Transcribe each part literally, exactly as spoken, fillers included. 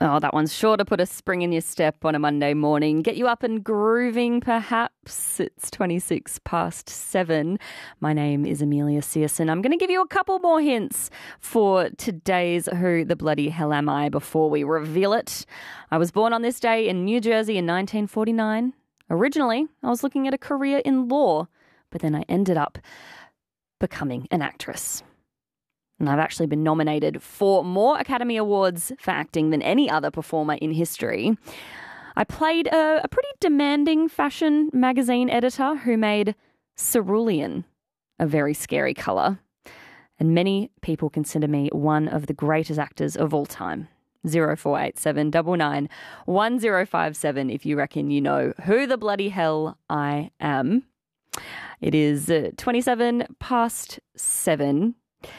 Oh, that one's sure to put a spring in your step on a Monday morning. Get you up and grooving, perhaps. It's twenty-six past seven. My name is Amelia Searson. I'm going to give you a couple more hints for today's Who the Bloody Hell Am I before we reveal it. I was born on this day in New Jersey in nineteen forty-nine. Originally, I was looking at a career in law, but then I ended up becoming an actress. And I've actually been nominated for more Academy Awards for acting than any other performer in history. I played a, a pretty demanding fashion magazine editor who made cerulean a very scary colour. And many people consider me one of the greatest actors of all time. zero four eight seven nine nine one zero five seven if you reckon you know who the bloody hell I am. It is uh, twenty-seven past seven.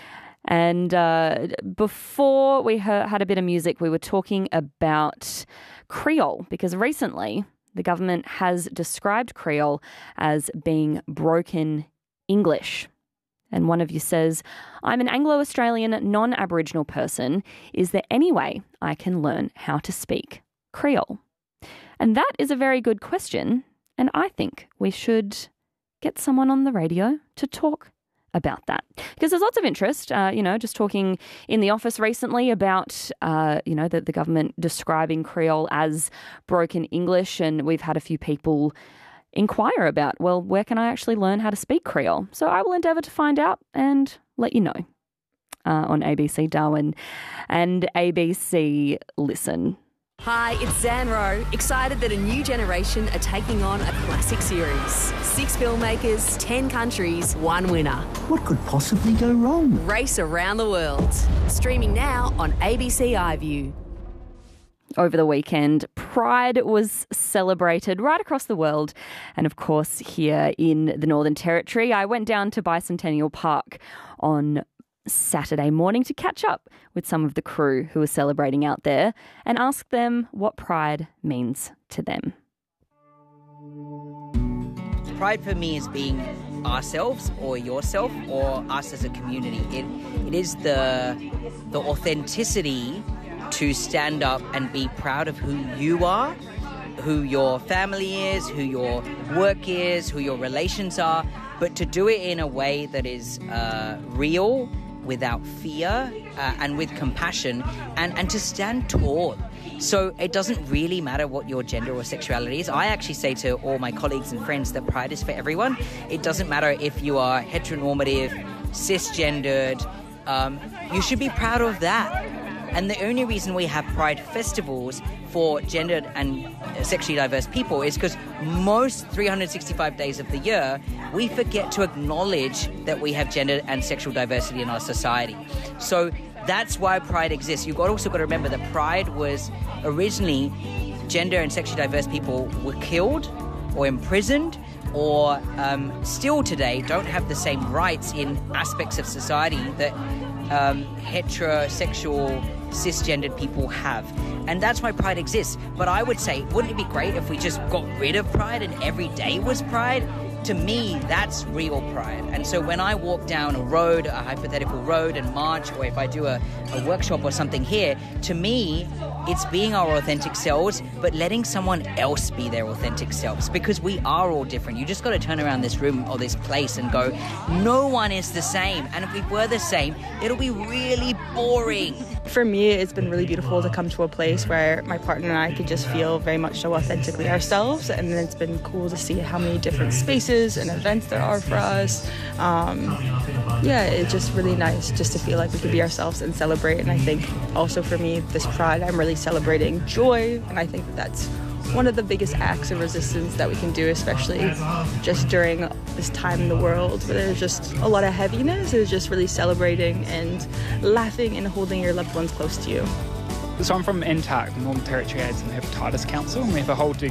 And uh, before we heard, had a bit of music, we were talking about Creole, because recently the government has described Creole as being broken English. And one of you says, I'm an Anglo-Australian non-Aboriginal person. Is there any way I can learn how to speak Creole? And that is a very good question. And I think we should get someone on the radio to talk about that, because there's lots of interest, uh, you know, just talking in the office recently about, uh, you know, the, the government describing Creole as broken English. And we've had a few people inquire about, well, where can I actually learn how to speak Creole? So I will endeavour to find out and let you know uh, on A B C Darwin and A B C Listen. Hi, it's Zan Rowe, excited that a new generation are taking on a classic series. Six filmmakers, ten countries, one winner. What could possibly go wrong? Race Around the World. Streaming now on A B C iView. Over the weekend, Pride was celebrated right across the world. And of course, here in the Northern Territory, I went down to Bicentennial Park on Saturday morning to catch up with some of the crew who were celebrating out there and ask them what Pride means to them. Pride for me is being ourselves or yourself or us as a community. It it is the the authenticity to stand up and be proud of who you are, who your family is, who your work is, who your relations are, but to do it in a way that is uh, real, without fear, uh, and with compassion, and, and to stand tall. So it doesn't really matter what your gender or sexuality is. I actually say to all my colleagues and friends that Pride is for everyone. It doesn't matter if you are heteronormative, cisgendered, um, you should be proud of that. And the only reason we have Pride festivals for gendered and sexually diverse people is because most three hundred sixty-five days of the year, we forget to acknowledge that we have gender and sexual diversity in our society. So that's why Pride exists. You've got also got to remember that Pride was originally gender and sexually diverse people were killed or imprisoned or um, still today don't have the same rights in aspects of society that um, heterosexual cisgendered people have. And that's why Pride exists. But I would say, wouldn't it be great if we just got rid of Pride and every day was Pride? To me, that's real pride. And so when I walk down a road, a hypothetical road, and march, or if I do a, a workshop or something here, to me, it's being our authentic selves, but letting someone else be their authentic selves, because we are all different. You just got to turn around this room or this place and go, no one is the same. And if we were the same, it'll be really boring. For me, it's been really beautiful to come to a place where my partner and I could just feel very much so authentically ourselves. And then it's been cool to see how many different spaces and events there are for us. Um, yeah, it's just really nice just to feel like we could be ourselves and celebrate. And I think also for me, this Pride, I'm really celebrating joy. And I think that that's one of the biggest acts of resistance that we can do, especially just during this time in the world where there's just a lot of heaviness. It's just really celebrating and laughing and holding your loved ones close to you. So I'm from N T A C, the Northern Territory AIDS and Hepatitis Council, and we have a whole